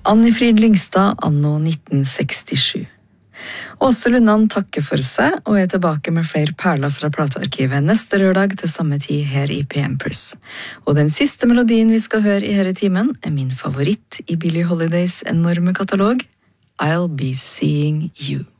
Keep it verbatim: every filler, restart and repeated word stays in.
Annifrid Lyngstad, anno nitten sekstisju. Åse Lundan takker for seg, og er tilbake med flere perler fra platearkivet neste lørdag til samme tid her i P M Plus. Og den siste melodien vi skal høre i denne timen er min favoritt i Billie Holidays enorme katalog, I'll Be Seeing You.